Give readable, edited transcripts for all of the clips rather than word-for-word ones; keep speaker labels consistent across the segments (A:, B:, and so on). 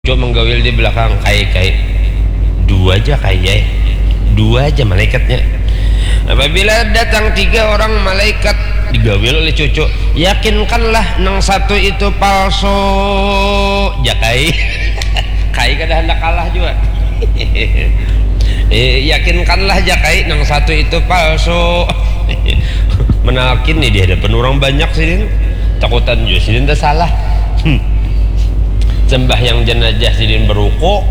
A: Cuma menggawil di belakang kai dua aja malaikatnya. Apabila datang 3 orang malaikat digawil oleh cucu, yakinkanlah nang satu itu palsu. Ya kai kada hendak kalah juga. Yakinkanlah jakai nang satu itu palsu. Menakin nih di hadapan orang banyak sih, takutan juga sih tidak salah. Sembahyang jenazah sidin berukuk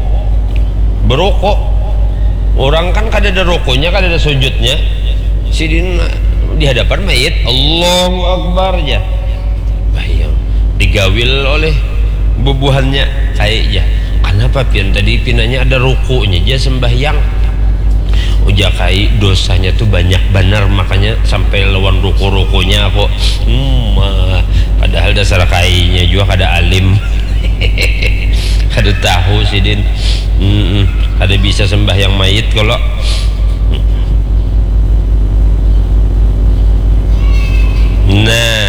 A: orang kan kada ada rukunya, kada ada sujudnya, sidin di hadapan mayit Allahu Akbar ya, bayang digawil oleh bubuhannya kayaknya. Kenapa pian tadi pinanya ada rukunya aja sembahyang ujakai dosanya tuh banyak benar, makanya sampai lawan ruku-rukunya kok. Padahal dasar kainya juga kada alim. Kada tahu sidin, kada bisa sembahyang mayit kalau nah.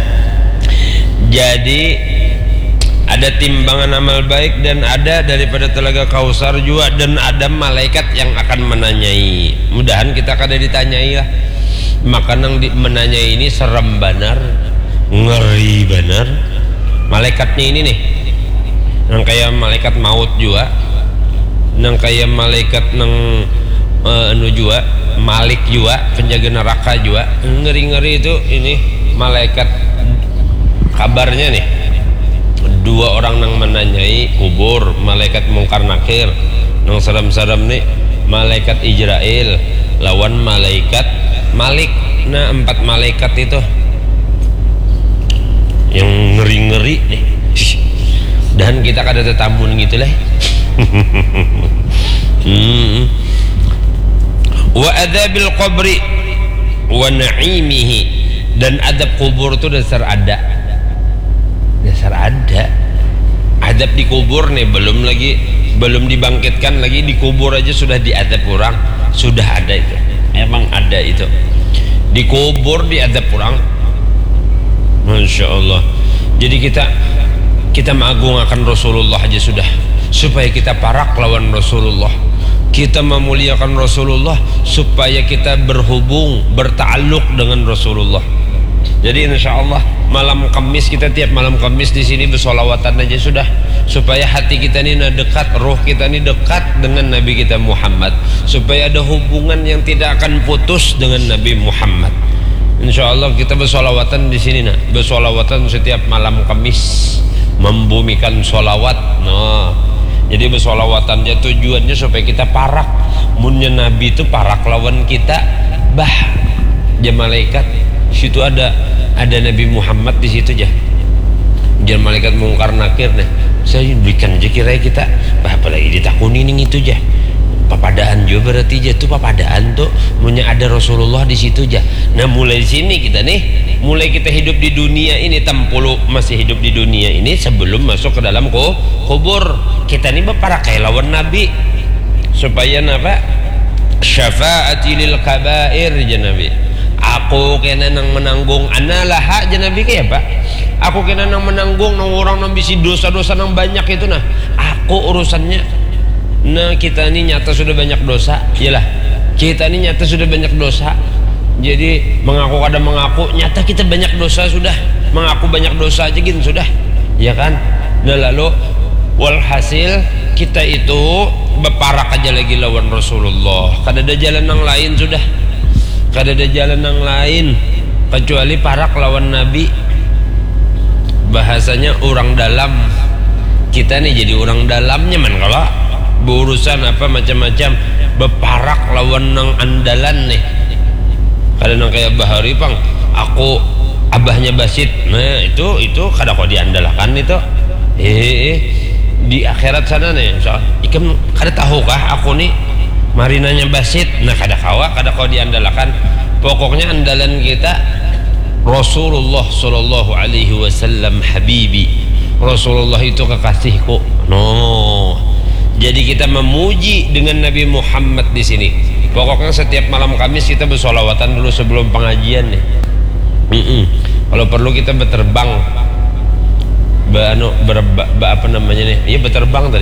A: Jadi ada timbangan amal baik dan ada daripada telaga Kausar juga, dan ada malaikat yang akan menanyai. Mudahan kita kada ditanyai lah. Maka nang menanyai ini serem benar, ngeri benar. Malaikatnya ini nih, nang kayak malaikat maut juga, nang kayak malaikat nang anu juga, Malik juga, penjaga neraka juga, ngeri-ngeri itu. Ini malaikat kabarnya nih, 2 orang nang menanyai kubur, malaikat Mungkar Nakir. Nang serem-serem nih malaikat Ijrail lawan malaikat Malik. Nah 4 malaikat itu yang ngeri-ngeri nih. Dan kita kada tetamun gitu lah. Wa adzabil qabri wa na'imihi, dan adab kubur itu dasar ada adab di kubur nih, belum dibangkitkan lagi, di kubur aja sudah diadab orang, sudah ada itu, emang ada itu di kubur, diadab orang. Masya Allah. Jadi kita mengagungkan Rasulullah aja sudah, supaya kita parak lawan Rasulullah, kita memuliakan Rasulullah, supaya kita berta'alluq dengan Rasulullah. Jadi insya Allah malam Kamis, kita tiap malam Kamis di sini bersolawatan aja sudah, supaya hati kita ini dekat, roh kita ini dekat dengan Nabi kita Muhammad, supaya ada hubungan yang tidak akan putus dengan Nabi Muhammad. Insya Allah kita bersolawatan di sini, bersolawatan setiap malam Kamis, membumikan solawat. Nah, jadi bersolawatannya tujuannya supaya kita parak. Munnya Nabi itu parak lawan kita, malaikat situ ada Nabi Muhammad di situ aja. Jangan malaikat Mungkar Nakir deh. Saya berikan aja kira kita, apalagi ditakuni nih itu aja. Papadaan juga berarti aja tuh, papadaan tuh punya ada Rasulullah di situ aja. Nah mulai sini kita nih, mulai kita hidup di dunia ini, tempulu masih hidup di dunia ini sebelum masuk ke dalam kubur, kita nih berparakai lawan Nabi supaya napa? Syafaati lil kabair ya Nabi. Aku kena nang menanggung analaha ya Nabi kayak Pak. Aku kena nang menanggung nang orang nang bisi dosa-dosa nang banyak itu, nah aku urusannya. Nah kita ini nyata sudah banyak dosa, iyalah kita ini nyata sudah banyak dosa. Jadi mengaku kada mengaku, nyata kita banyak dosa sudah, mengaku banyak dosa aja gitu sudah, ya kan. Nah lalu walhasil kita itu berparak aja lagi lawan Rasulullah, kada ada jalan yang lain sudah, kada ada jalan yang lain kecuali parak lawan Nabi. Bahasanya orang dalam, kita nih jadi orang dalamnya man kalau berurusan apa macam-macam, beparak lawan nang andalan nih. Kada nang kayak Bahari Pang, aku abahnya Basit. Nah itu kada kok diandalkan itu. Di akhirat sana nih, so, ikam kada tahukah aku nih marinanya Basit. Nah kada kau diandalkan. Pokoknya andalan kita Rasulullah sallallahu alaihi wasallam, habibi. Rasulullah itu kekasihku. Jadi kita memuji dengan Nabi Muhammad di sini. Pokoknya setiap malam Kamis kita bersolawatan dulu sebelum pengajian nih. Kalau perlu kita berterbang apa namanya nih, ya berterbang tadi